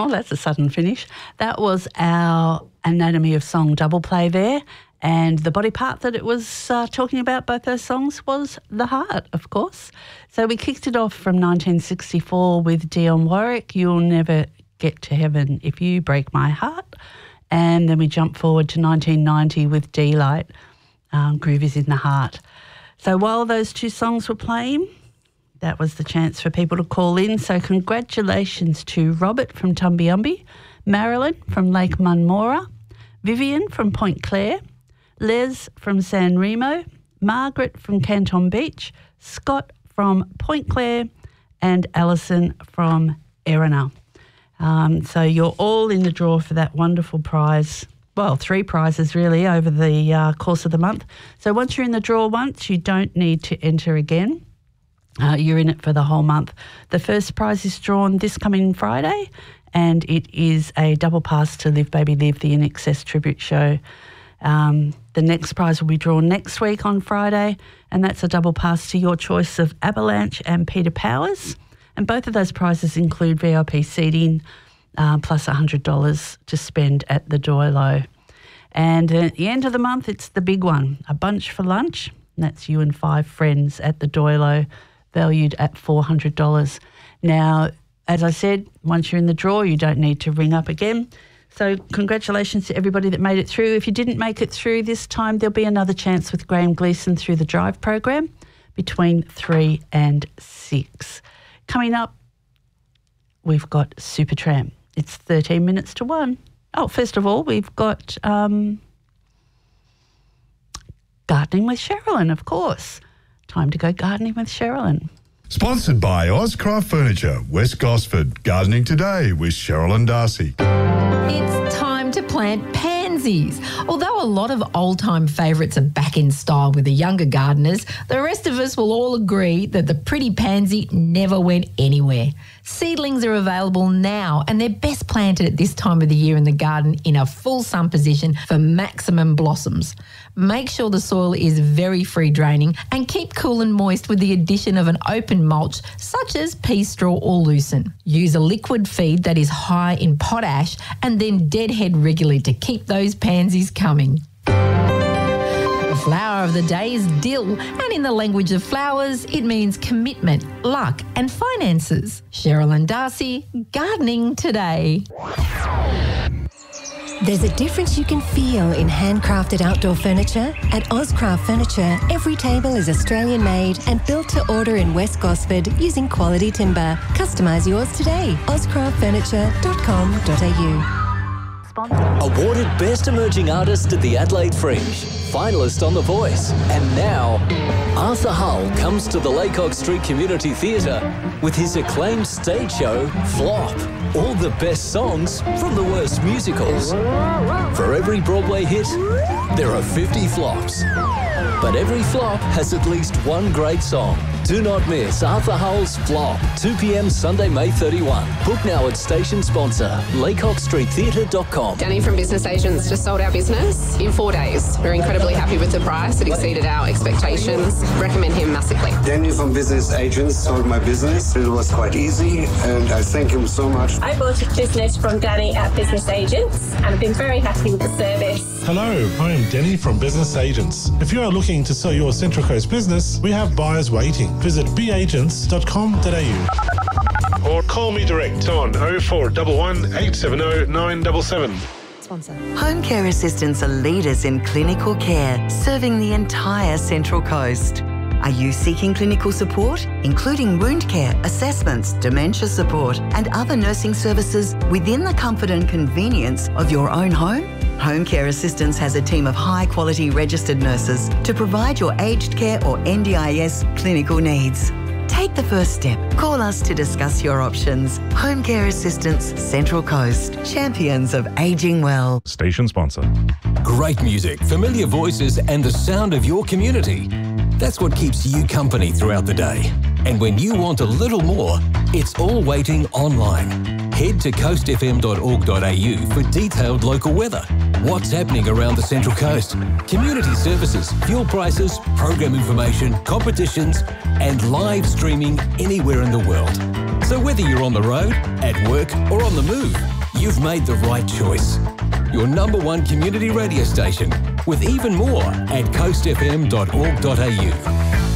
Oh, that's a sudden finish. That was our Anatomy of Song double play there. And the body part that it was talking about, both those songs, was the heart, of course. So we kicked it off from 1964 with Dionne Warwick, You'll Never Get to Heaven If You Break My Heart. And then we jumped forward to 1990 with D-Light, Groove Is in the Heart. So while those two songs were playing, that was the chance for people to call in. So congratulations to Robert from Tumbiumbi, Marilyn from Lake Munmora, Vivian from Point Clare, Les from San Remo, Margaret from Canton Beach, Scott from Point Clare, and Alison from Erina. So you're all in the draw for that wonderful prize. Well, 3 prizes really over the course of the month. So once you're in the draw once, you don't need to enter again. You're in it for the whole month. The first prize is drawn this coming Friday, and it is a double pass to Live Baby Live, the INXS tribute show. The next prize will be drawn next week on Friday, and that's a double pass to your choice of Avalanche and Peter Powers. And both of those prizes include VIP seating plus $100 to spend at the Doilo. And at the end of the month, it's the big one, a bunch for lunch. And that's you and 5 friends at the Doilo, valued at $400. Now, as I said, once you're in the draw, you don't need to ring up again. So congratulations to everybody that made it through. If you didn't make it through this time, there'll be another chance with Graham Gleeson through the Drive program between 3 and 6. Coming up, we've got Supertramp. It's 13 minutes to 1. Oh, first of all, we've got Gardening with Sherilyn, of course. Time to go gardening with Sherilyn. Sponsored by Ozcraft Furniture, West Gosford. Gardening today with Sherilyn Darcy. It's time to plant pansies. Although a lot of old-time favourites are back in style with the younger gardeners, the rest of us will all agree that the pretty pansy never went anywhere. Seedlings are available now, and they're best planted at this time of the year in the garden in a full sun position for maximum blossoms. Make sure the soil is very free draining and keep cool and moist with the addition of an open mulch such as pea straw or lucerne. Use a liquid feed that is high in potash and then deadhead regularly to keep those pansies coming. The flower of the day is dill, and in the language of flowers, it means commitment, luck and finances. Sherilyn Darcy, Gardening Today. There's a difference you can feel in handcrafted outdoor furniture. At Ozcraft Furniture, every table is Australian made and built to order in West Gosford using quality timber. Customise yours today. ozcraftfurniture.com.au. Awarded Best Emerging Artist at the Adelaide Fringe, finalist on The Voice, and now Arthur Hull comes to the Laycock Street Community Theatre with his acclaimed stage show, Flop. All the best songs from the worst musicals. For every Broadway hit, there are 50 flops. But every flop has at least one great song. Do not miss Arthur Hull's Flop, 2 p.m. Sunday, May 31. Book now at station sponsor, laycockstreettheatre.com. Danny from Business Agents just sold our business in 4 days. We're incredibly happy with the price. It exceeded our expectations. Recommend him massively. Danny from Business Agents sold my business. It was quite easy, and I thank him so much. I bought a business from Danny at Business Agents, and I've been very happy with the service. Hello, I am Denny from Business Agents. If you are looking to sell your Central Coast business, we have buyers waiting. Visit beagents.com.au or call me direct on 0411 870 977. Sponsor. Home care assistants are leaders in clinical care, serving the entire Central Coast. Are you seeking clinical support, including wound care, assessments, dementia support, and other nursing services within the comfort and convenience of your own home? Home Care Assistance has a team of high-quality registered nurses to provide your aged care or NDIS clinical needs. Take the first step. Call us to discuss your options. Home Care Assistance, Central Coast. Champions of ageing well. Station sponsor. Great music, familiar voices, and the sound of your community. That's what keeps you company throughout the day. And when you want a little more, it's all waiting online. Head to coastfm.org.au for detailed local weather, what's happening around the Central Coast, community services, fuel prices, program information, competitions, and live streaming anywhere in the world. So whether you're on the road, at work, or on the move, you've made the right choice. Your number one community radio station, with even more at coastfm.org.au.